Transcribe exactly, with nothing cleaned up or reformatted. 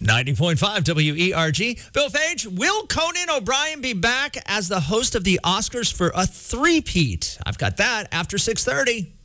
ninety point five W E R G. Bill Page, will Conan O'Brien be back as the host of the Oscars for a three-peat? I've got that after six thirty.